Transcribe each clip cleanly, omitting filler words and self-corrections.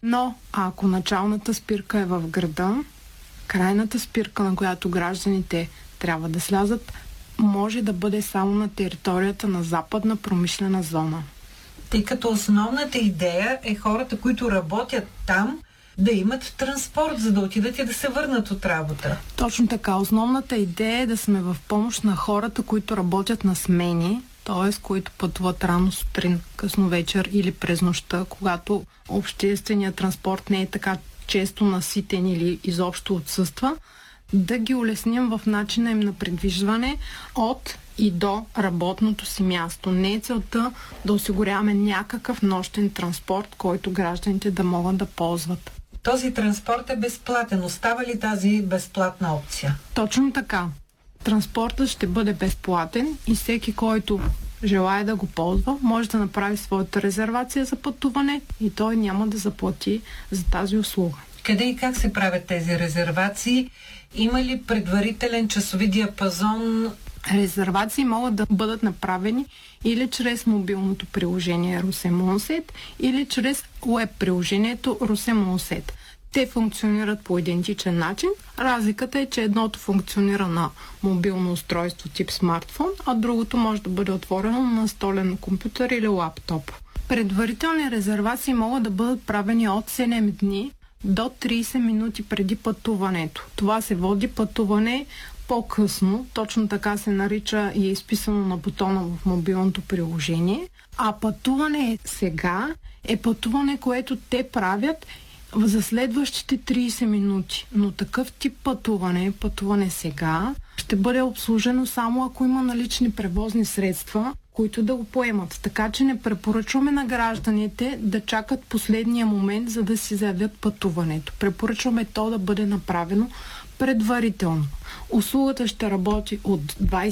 Но ако началната спирка е в града, крайната спирка, на която гражданите трябва да слязат, може да бъде само на територията на западна промишлена зона. Тъй като основната идея е хората, които работят там, да имат транспорт, за да отидат и да се върнат от работа. Точно така. Основната идея е да сме в помощ на хората, които работят на смени, т.е. които пътуват рано сутрин, късно вечер или през нощта, когато общественият транспорт не е така често наситен или изобщо отсъства, да ги улесним в начина им на придвижване от и до работното си място. Не е целта да осигуряваме някакъв нощен транспорт, който гражданите да могат да ползват. Този транспорт е безплатен. Остава ли тази безплатна опция? Точно така. Транспортът ще бъде безплатен и всеки, който желая да го ползва, може да направи своята резервация за пътуване и той няма да заплати за тази услуга. Къде и как се правят тези резервации? Има ли предварителен часови диапазон? Резервации могат да бъдат направени или чрез мобилното приложение Русе-Монсет, или чрез уеб приложението Русе-Монсет. Те функционират по идентичен начин. Разликата е, че едното функционира на мобилно устройство тип смартфон, а другото може да бъде отворено на настолен компютър или лаптоп. Предварителни резервации могат да бъдат правени от 7 дни до 30 минути преди пътуването. Това се води пътуване по-късно, точно така се нарича и е изписано на бутона в мобилното приложение. А пътуване сега е пътуване, което те правят за следващите 30 минути. Но такъв тип пътуване сега, ще бъде обслужено само ако има налични превозни средства, които да го поемат. Така че не препоръчваме на гражданите да чакат последния момент, за да си заявят пътуването. Препоръчваме то да бъде направено предварително. Услугата ще работи от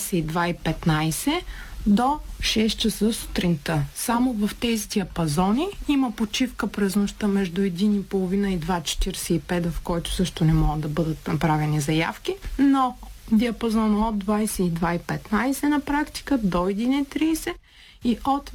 22:15 до 6 часа сутринта. Само в тези диапазони има почивка през нощта между 1:30 и 2:45, в който също не могат да бъдат направени заявки, но диапазон от 22:15 на практика до 1:30 и от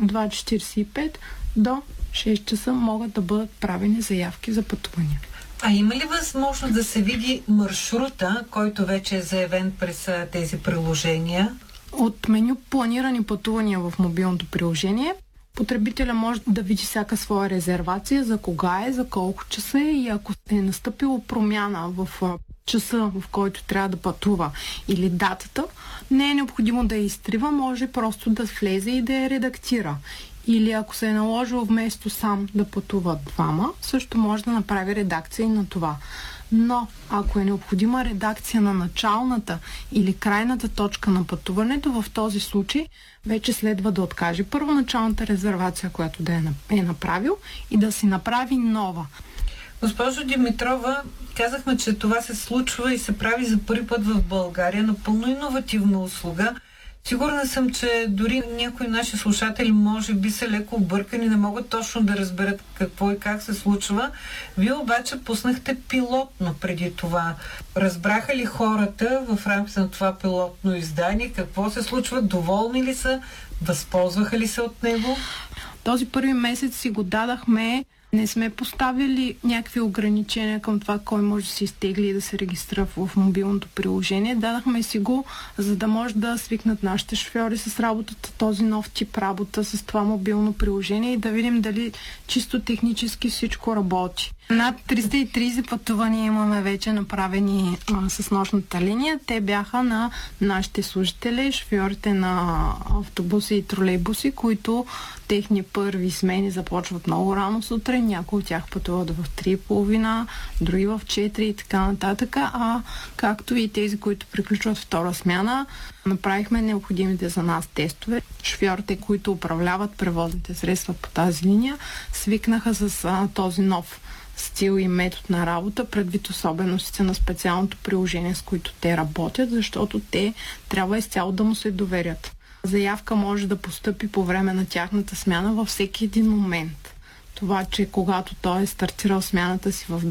2:45 до 6 часа могат да бъдат правени заявки за пътувания. А има ли възможност да се види маршрута, който вече е заявен през тези приложения? От меню планирани пътувания в мобилното приложение, потребителя може да види всяка своя резервация, за кога е, за колко часа е и ако е настъпила промяна в часа, в който трябва да пътува или датата, не е необходимо да я изтрива, може просто да влезе и да я редактира. Или ако се е наложило вместо сам да пътуват двама, също може да направи редакция и на това. Но ако е необходима редакция на началната или крайната точка на пътуването, в този случай вече следва да откаже първоначалната резервация, която да е направил, и да си направи нова. Госпожо Димитрова, казахме, че това се случва и се прави за първи път в България, напълно иновативна услуга. Сигурна съм, че дори някои наши слушатели може би са леко объркани, не могат точно да разберат какво и как се случва. Вие обаче пуснахте пилотно преди това. Разбраха ли хората в рамките на това пилотно издание какво се случва? Доволни ли са? Възползваха ли се от него? Този първи месец си го дадахме. Не сме поставили някакви ограничения към това кой може да се изтегли и да се регистрира в мобилното приложение. Дадахме си го, за да може да свикнат нашите шофьори с работата, този нов тип работа с това мобилно приложение и да видим дали чисто технически всичко работи. Над 330 пътувания имаме вече направени с нощната линия. Те бяха на нашите служители, шофьорите на автобуси и тролейбуси, които техни първи смени започват много рано сутрин. Някои от тях пътуват в 3:30, други в 4 и така нататък. А както и тези, които приключват втора смяна, направихме необходимите за нас тестове. Шофьорите, които управляват превозните средства по тази линия, свикнаха с този нов стил и метод на работа, предвид особеностите на специалното приложение, с които те работят, защото те трябва изцяло да му се доверят. Заявка може да постъпи по време на тяхната смяна във всеки един момент. Това, че когато той е стартирал смяната си в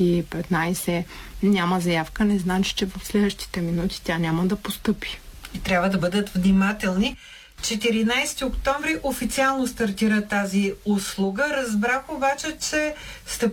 10:15 няма заявка, не значи, че в следващите минути тя няма да постъпи. И трябва да бъдат внимателни. 14 октомври официално стартира тази услуга. Разбрах обаче, че сте